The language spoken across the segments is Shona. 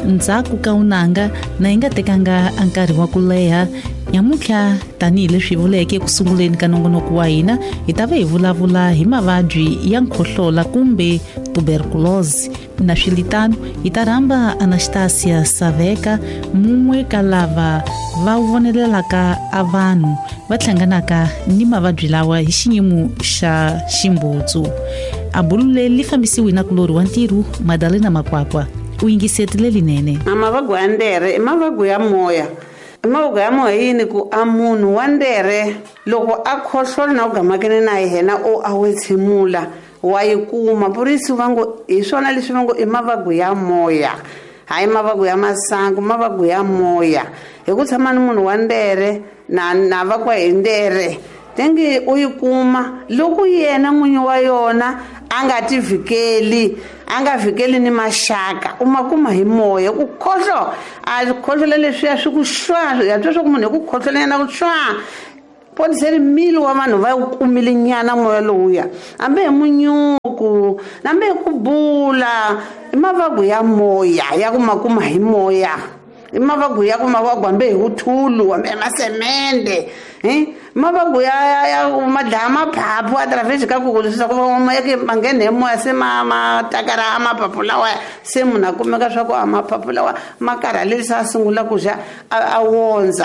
ndzhaku ka unanga na yi nga tekanga nkarhi wa ku leha. Nyamuntlha tanihileswi hi vuleke eku sunguleni ka nongonoko wa hina hi ta va hi vulavula hi mavabyi ya nkhohlola kumbe tuberculosis. Na swilitano hi ta rhamba Anastasia Saveka, mumwe ka lava va vonelelaka a vanhu va hlanganaka ni mavabyi lawa hi xiyimo xa ximbutsu. Abulu li fambisiwi na kulori wa ntirho Madalena Makwakwa. U yingisetile linene. Mavagu ya ndere i mavagu ya moya. Mavagu ya moya yini ku a munhu wa ndere loko a khohlola na ku gamakene na yena o a wetshemula wa yi kuma purisi vangu hi swona leswi vangu i mavagu ya moya, hayi mavagu ya masangu, mavagu ya moya. Hi ku tshama ni munhu wa ndere na vakwa hi ndere tengi u yi kuma loko yena n'winyi wa yona a nga ti vhikeli, a nga vhikeli ni maxaka uma kuma hi moya ku khohlo a khohlola leswiya swi ku xwa ya twa swa ku munhu hi ku khohlola yena ku xwa podiseri mili wa vanhu va wu kumile nyana moya lowuya hambe hi munyuku nambe hi ku bula i mavagu ya moya ya ku makuma hi moya, i mavagu ya ku mavagu hambe hi vuthulu hambe masemende mavagu ya madlaya maphaphu a travesi ka ku leswi ku moya ke mangene hi moya se ma takara amaphaphu lawa se munhu a kumeka swa ku amaphaphu lawa makarhalisa a sungula ku ja a wondza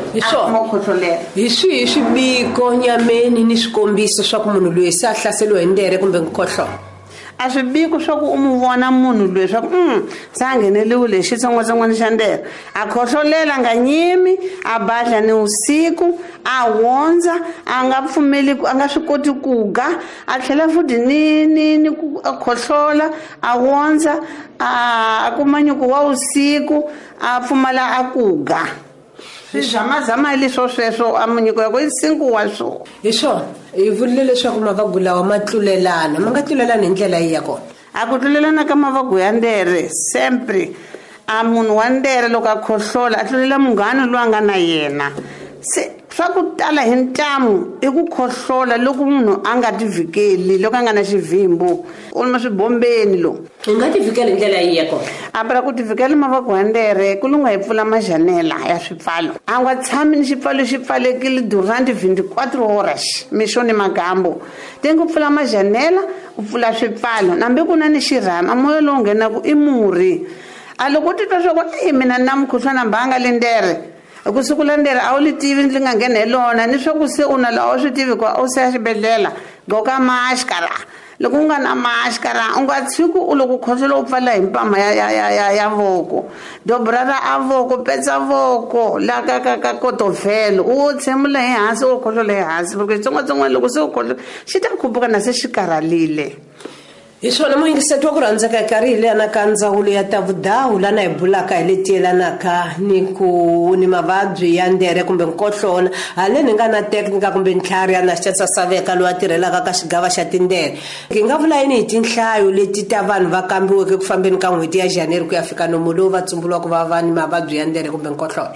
hi swihi swibiko nyameni ni swikombiso swa ku munhu loyi se a hlaseliwe hi ndere kumbe nkhohlola? A swibiko swa ku u mu vona munhu loyi swa ku se a ngheneliwile hi xitsongwatsongwana xa ndere, a khohlolela nga nyimi, a badla ni usiku, a wondza, a nga pfumeli, a nga swi koti ku ga, a tlhela futhi ni ku khohlola, a wondza, a kuma nyuku wa usiku, a pfumala a ku ga. Swizamazama leswo sweswo a munyiko ya ku i 5 wa swona. Hi swona hi vulile leswaku mavagu lawa ma tlulelana, ma nga tlulelana hi ndlela yi ya kona. A ku tlulelana ka mavagu ya ndere sempre a munhu wa ndere loko a khohlola a tlulela munghana loyi a nga na yena. Se swa ku tala hi ntamu i ku khohlola loko munhu a nga ti vhikeli, loko a nga na xivhimbo u ma swibombeni lo. Hi nga ti vhikela hi ndlela yi ya kona. A para ku ti vhikela mavagu ya ndere ku lunga hi pfula majanela ya swipfalo. A nga tshami ni xipfalo xi pfalekile durante 24 horas mixo ni magambo. Tengu pfula majanela u pfula swipfalo nambe ku na ni xirhami a moya lowu nghenaku i murhi. A loko u titwa swa ku mina na mukhuhlwana mbanga le ndere ku sukula ndere a wu li tivi ndzi nga nghena hi lona ni swa ku se u na laha u swi tivi ku u se ya xibedhlele goka maxikara. Loko u nga na maxikara u nga tshuki u loko khohlola u pfala hi mpama ya voko, dobrara a voko, petsa voko la ka kotovhelo u tshemula hi hansi u khohlola hi hansi porque xitsongwatsongwana loko se u khohlola xi ta khuphuka na se xi karhalile. Hi swona muyingiseti wa ku rhandzaka nkarhi hi leyana ka ndzawulo ya ta vudahu lana hi bulaka hi leti yelanaka ni mavabyi ya ndere kumbe nkhohlola. Haleni nga na teknika kumbe ntlhari ya Anastasia Saveka loyi a tirhelaka ka xigava xa tindere. Hi nga vula yini hi tinhlayo leti ta vanhu va kambiweke ku fambeni ka n'hweti ya January ku ya fika nomu lowu va tsumburiwa ku va ni mavabyi ya ndere kumbe nkhohlola?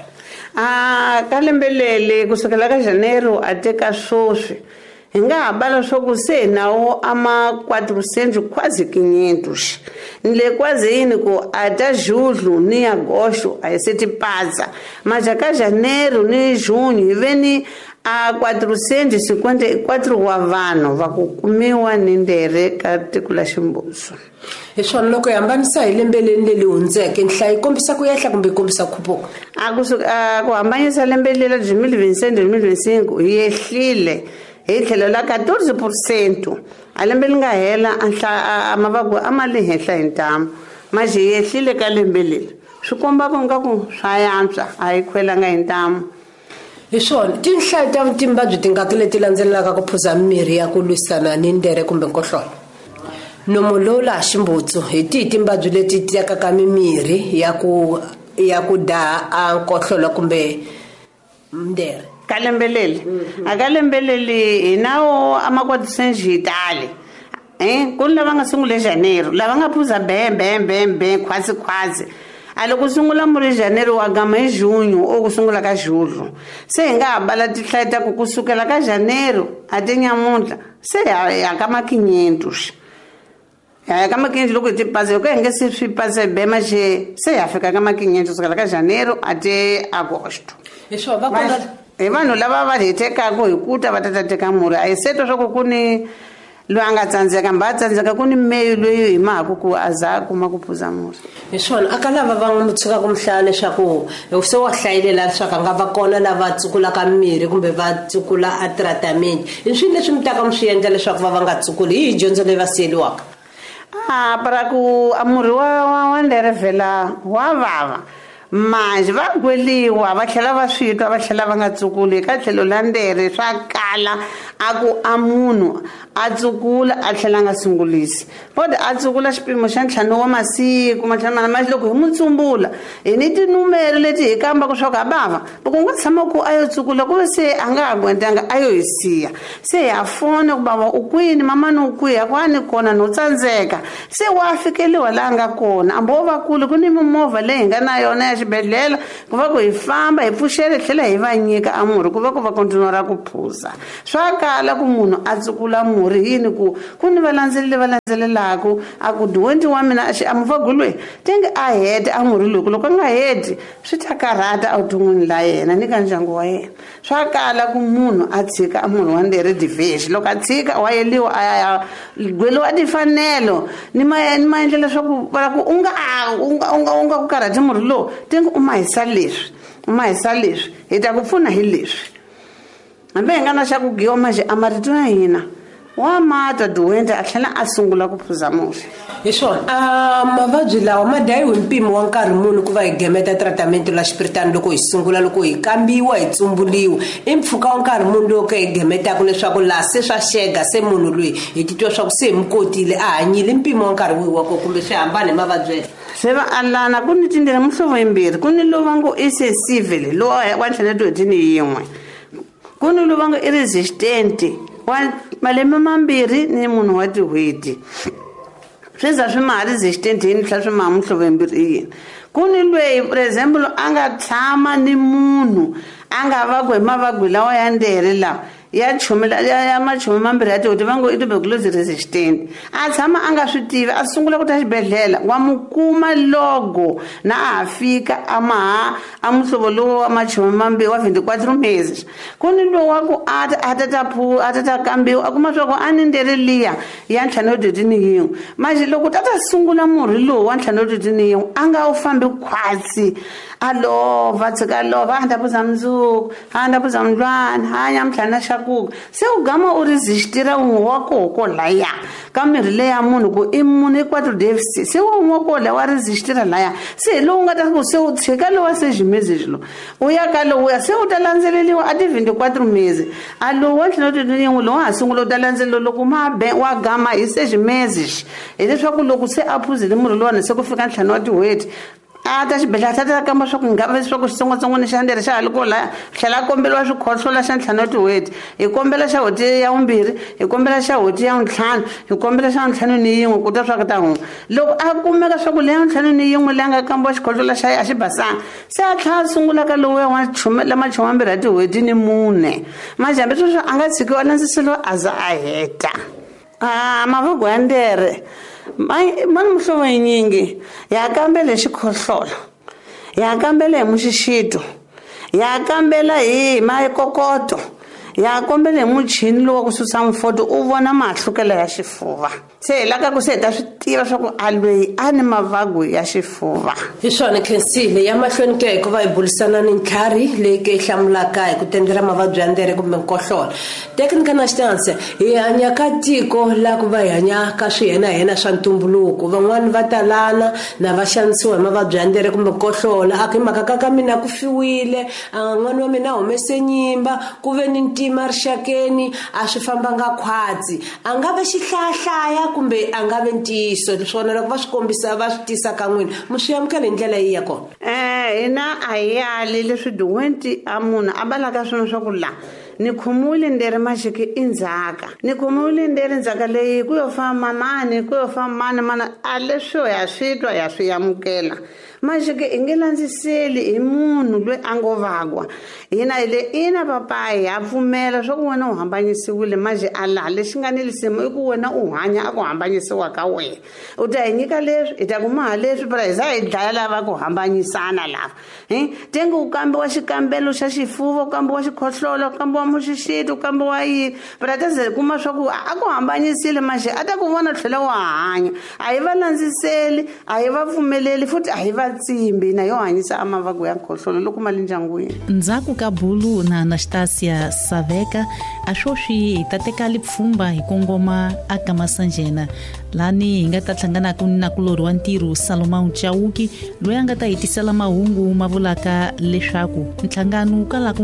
Ka lembe lele kusukela ka January a teka swoswi hi nga ha bala swa ku se nawo ama 400 quase 500 nile quase yini ku ata julho ni agosto a se tipatsa maja ka janeiro ni junho hi veni a 454 wa vanhu va ku kumiwa ni ndere ka tiko la Ximbuso. Hi swona loko hi hambanisa hi lembe leli hundzeke nhlayo yi kombisa ku yehla kumbe yi kombisa ku khuphuka? Ku hambanyisa lembe leri 2025 hi yehlile hi tlhelo la 14%. A lembe li nga hela a mavagu a ma le henhla hi ntamu maji hi yehlile ka lembe leri swi komba ku nga ku swa yantswa a hi khwelanga hi ntamu. Hi swona tinhlayo ta timavabyi tingaki leti landzelelaka ku phuza mirhi ya ku lwisana ni ndere kumbe nkhohlola? Nomu lowu laha Ximbutsu hi tihi timavabyi leti tekaka mimirhi ya ku daha a nkhohlola kumbe ndere? Ka lembe leli a ka lembe leli hi nawo a ma 400 hi tale ku ni lava nga sungule Janeiro lava nga phuza bembe khwasi a loko sungula muri Janeiro wa gama hi Junho o ku sungula ka Julho se hi nga ha bala tinhlayo ta ku kusukela ka Janeiro a ti nyamuntlha se ya ka ma 500 ka makinji loko hi ti pase loko hi nge se swi pase bema se ya fika ka makinyenji kusukela ka Janeiro ate Agosto hi vanhu lava va hi tekaka hi kuta va ta teka murhi a hi seto swa ku ku ni loyi a nga tsandzeka mba a tsandzeka ku ni meyi loyi hi mahaku ku a za a kuma ku phuza murhi hi swona aka lava va n'wi tshukaka mhlana leswaku se wa hlayelela leswaku a nga va kona lava tsukulaka mirhi kumbe va tsukula a tratament hi swilo leswi mi taka mi swi endla leswaku va nga tsukuli hi dyondzo leyi va siyeliwaka para ku a murhi wa ndere vhela wa vava manje va gweliwa va tlhela va switwa va tlhela va nga tsukuli eka tlhelo la ndere swa kala a ku a munhu a tsukula a tlhela nga sungulisi pode a tsukula xipimo xa ntlhanu wa masiku mantlhanu manje loko hi mutsumbula hi ni tinumeri leti hi kambaka swa ku ha bava loko u nga tshama ku a yo tsukula ku ve se a nga ha gwentanga a yo hi siya se hi ya fona ku bava u kwini mamani u kwihi a ku a ni kona no tsandzeka se wa fikeliwa laha nga kona ambo wo vakulu ku ni mimovha leyi hi nga na yona ya xibedhlele ku va ku hi famba hi pfuxele tlhela hi va nyika a murhi ku va ku va kontinuera ku phuza swa kala ku munhu a tsukula murhi yini ku ni va landzelelaku a ku duwenti wa mina a muvhagu loyi tenge a hete a murhi loyi loko a nga heti swi ta karhata evuton'wini la yena ni ka ndyangu wa yena swa kala ku munhu a tshika a murhi wa ndere division loko a tshika wa yeliwa a ya gweliwa timfanelo ni maendlela leswaku u nga ku karhati murhi lowu tenge u mahisa leswi hi ta ku pfuna hi leswi hambi hi nga na xa ku giwa manje a marito ya hina wa mata duwente a tlhela a sungula ku phuza murhi hi swona mavabyi lawa ma dlayiwi hi mpimo wa nkarhi muni ku va hi gemeta tratamento la xipiritani loko hi sungula loko hi kambiwa hi tsumbuliwa i mpfhuka wa nkarhi muni loko hi gemetaka leswaku laha se swa xega se munhu loyi hi titwa swa ku se hi mi kotile a hanyile mpimo wa nkarhi wihi wa ko kumbe swi hambana hi mavabyi se va alana ku ni tindlela muhlovo yimbirhi ku ni lowu va ngo i sensible lowu wa ntlhela dodini yin'we ku ni lowu va ngo i resistant wa malembe mambirhi ni munhu wa tihweti swi za swi maha resistant yini tlhela swi maha muhlovo yimbirhi yini ku ni lweyi for example a nga tshama ni munhu a nga vaku hi mavabyi lawa ya ndere lawa ya machomi mambirhi ya tihweti va ngo i tuberculosis resistant a tshama a nga swi tivi a sungula ku ta xibedhlele wa mu kuma logo na a ha fika a maha a muhlovo lowu wa machomi mambirhi wa 24 meses ku ni lowu wa ku a ta ta kambiwa a kuma swa ku a ni ndere liya ya ntlhanu yo dodini yin'we manje loko ta sungula murhi lowu wa ntlhanu yo dodini yin'we a nga wu fambi khwatsi a lova tshika a lova a ndaphuza mundzuku a ndaphuza mundlwana hanya mtlhana xakuka se u gama u resistira un'we wa koko laya ka mirhi leya munhu ku i munhu i deficit se un'we wa kola wa resistira laya se lowu nga ta ku se u tshika lowa se ximezi lo u ya ka lowuya se u ta landzeleliwa a ti 24 mezi a lowu wa ntlhanu yin'we lowu ha sungula u ta landzeleliwa loko wa gama hi se ximezi hileswaku loko se a phuzile murhi lowani se ku fika ntlhanu wa tihweti a ta xibedhlele a ta kamba swa ku nga va leswaku xitsongwatsongwana xa ndere xa haloko laya tlhela a kombeliwa swikhohlola xa ntlhanu wa tihweti hi kombela xa hoti ya vumbirhi hi kombela xa hoti ya vuntlhanu hi kombela xa ntlhanu ni yin'we ku ta swa ku ta huma loko a kumeka swa ku leya ntlhanu ni yin'we leyi nga kambiwa xikhohlola xa a xi basanga se a tlhela a sungula ka lowuya wa machomi mambirhi ya tihweti ni mune manje hambi sweswo a nga tshiki wa landziseliwa a za a heta mavabyi ya ndere mani muhlovo yinyingi ya kambela hi xikhohlola ya kambela hi muxixito ya kambela hi makokoto ya kombela hi muchini lowu wa ku susa mfoto u vona mahlukela ya xifuva se hi laka ku se hi ta swi tiva swa ku a lweyi a ni mavabyi ya xifuva hi swona khensile ya mahlweni ke hi ku va hi burisana ni ntlhari leyi ke yi hlamulaka hi ku tendlela mavabyi ya ndere kumbe nkhohlola technical na xitanse hi hanya ka tiko la ku va hi hanya ka swihenahena swa ntumbuluko van'wani va talana na va xanisiwa hi mavabyi ya ndere kumbe nkhohlola a ku hi mhaka ka mina ku fiwile n'wana wa mina a humese nyimba ku ve ni ntima rixakeni a swi fambanga khwatsi a nga va xihlayahlaya kumbe a nga ve ntiyiso swona loko va swi kombisa va swi tisa ka n'wina mi swi amukela hi ndlela yi ya kona hina a hi yali leswi duwenti a munhu a balaka swona swa ku la ni khomule nderi majike indzhaka ni khomule nderi ndzhaka leyi ku yo famba mani ku yo famba mani a leswo ya switwa ya swi amukela majike i nge landziseli hi munhu loyi a ngo vagwa hina hile ina papayi ha pfumela swa ku wena u hambanyisiwile maje ala lexi nga ni lisimo i ku wena u hanya a ku hambanyisiwa ka wena u ta hi nyika leswi hi ta kumaha leswi para hi za hi dlaya lava ku hambanyisana lava tengi u kambiwa xikambelo xa xifuva u kambiwa xikhohlola u kambiwa muxixiti u kambiwa yini para ta ze kuma swa ku a ku hambanyisile maje a ta ku vona tlhela wa hanya a hi va landziseli a hi va pfumeleli futhi a hi va tsimbi na yo hanyisa amavaku ya nkhohlolo loko mali ndyangwini ndzhaku ka Bulu na Anastasia Saveka a swoswi hi ta teka lipfhumba hi kongoma aka Masanjena lani hi nga ta hlanganaku na kulori wa ntirho Salomon Chauki loyi a nga ta hitisela mahungu ma vulaka leswaku nhlangano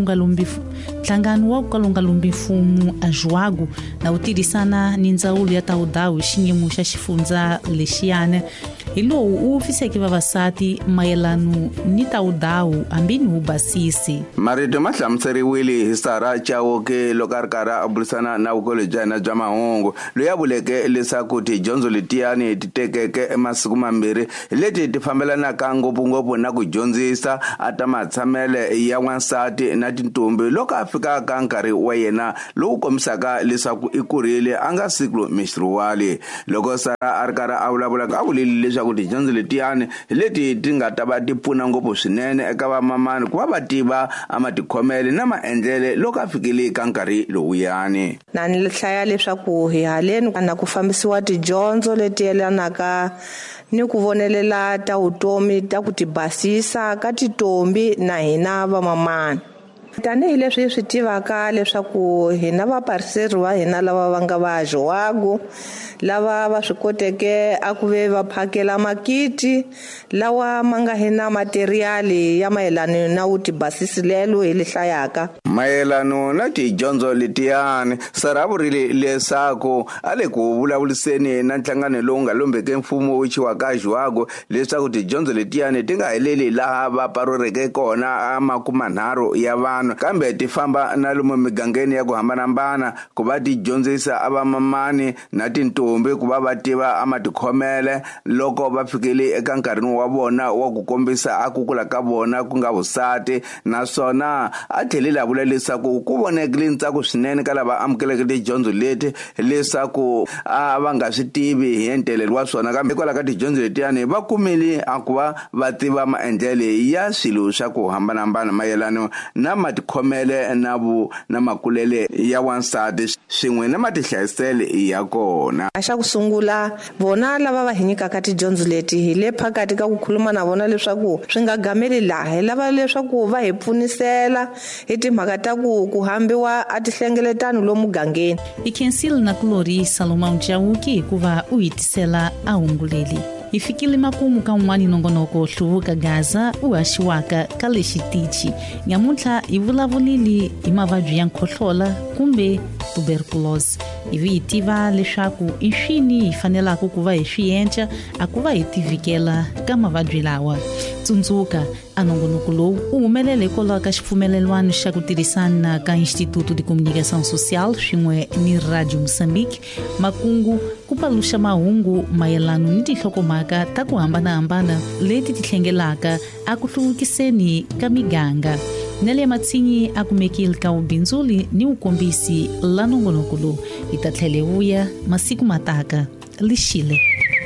wa ku nga lombi mfumo a Zhuagu na wu tirhisana ni ndzawulo ya Taudau xiyimo xa xifundza lexiyana hi lowu u fiseke vavasati mayelano ni Taudau hambi ni vubasisi. Marito ma hlamuseriwile hi Sara Chauke loko a ri karhi a burisana na vukolebyi bya mahungu loyi a vuleke leswaku tidyondzo letiyani ti tekeke masiku mambirhi leti ti fambelanaka ngopfungopfu na ku dyondzisa a ta matshamele ya n'wansati na tintombi loko a fika ka nkarhi wa yena lowu kombisaka leswaku i kurile a nga siku menstruale loko Sara a ri karhi a vulavula a vulile leswaku tidyondzo letiyani leti ti nga ta va ti pfuna ngopfu swinene eka vamamani ku va va tiva amatikhomele na maendlele loko a fikile ka nkarhi lowuyani. Na ni hlaya leswaku hi haleni na ku fambisiwa tidyondzo leti yelanaka ni ku vonelela ta vutomi ta ku tibasisa ka titombi na hina vamamani. Tanihi leswi hi swi tivaka leswaku hina vapariseri va hina lava va nga va Zhuagu lava va swi koteke a ku ve va phakela makiti lawa ma nga hina materiali ya mayelano na vutibasilelo hi lihlayaka mayelano na tidyondzo letiyani. Sara a vurile leswaku a le ku vulavuliseni na nhlangano lowu nga lombeke mfumo wu chiwaka Zhuagu leswaku tidyondzo letiyani ti nga heleli laha va paroreke kona makumanharhu ya vanhu kambe ti famba na lomu migangeni ya ku hambanahambana ku va ti dyondzisa avamamani na tintombi ku va va tiva amatikhomele loko va fikile eka nkarhi wa vona wa ku kombisa a kukula ka vona ku nga vusati naswona a tlhelela vula leswaku ku vonekile ntsako swinene ka lava amukeleke tidyondzo leti leswaku a va nga swi tivi hi entelelo wa swona kambe hikwalaho ka tidyondzo letiyani va kumile a ku va va tiva maendlele ya swilo swa ku hambanahambana mayelano na matikhomele na makulele ya wansati swin'we na matihlayisele ya kona. Xa ku sungula vona lava va hi nyikaka tidyondzo leti hi le phakati ka ku khuluma na vona leswaku swi nga gameli laha hi lava leswaku va hi pfunisela hi timhaka ta ku hambiwa a tihlengeletano lomu gangeni. Hi khensile na kulori Salomon Chauki hikuva u hitisela a hunguleli. Hi fikile makumu ka un'wana nongonoko hluvuka Gaza u haxiwaka ka le xitichi. Nyamuntlha hi vulavulile hi mavabyi ya nkhohlola kumbe tuberculosis. Ivi hi tiva leswaku i swini hi fanelaka ku va hi swi endla a ku va hi tivikela ka mavabyi lawa. Tsundzuka a nongonoko lowu u humelele hikwalaho ka xipfumelelwano xa ku tirhisana ka Instituto de Comunicação Social swin'we ni Radio Moçambique makungu ku paluxa mahungu mayelano ni tinhlokomhaka ta ku hambanahambana leti ti hlengelaka a ku hluvukiseni ka miganga na le matsinyi a kumekile ka ubindzuli ni ukombisi la nongonoko lowu hi ta tlhele vuya masiku mataka lixile.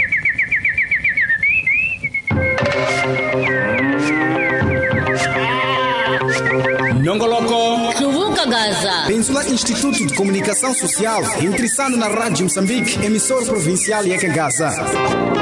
Nongoloko Hluvuka Gaza Peninsula Instituto de Comunicação Social interessado na Rádio Moçambique, emissor provincial de Gaza.